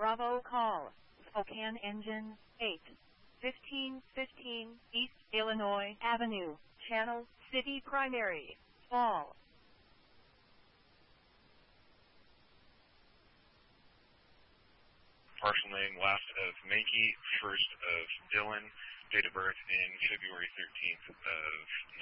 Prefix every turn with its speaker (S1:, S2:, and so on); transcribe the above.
S1: Bravo call. Spokane engine 8. 1515 East Illinois Avenue, Channel City Primary, Fall.
S2: Parcel name last of Mankey, first of Dillon, date of birth in February 13th of